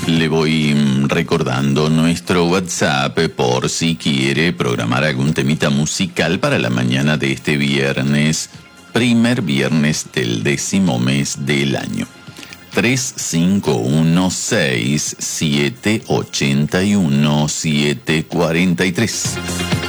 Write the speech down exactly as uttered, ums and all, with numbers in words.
Le voy recordando nuestro WhatsApp por si quiere programar algún temita musical para la mañana de este viernes, primer viernes del décimo mes del año. tres cinco uno seis siete ocho uno siete cuatro tres.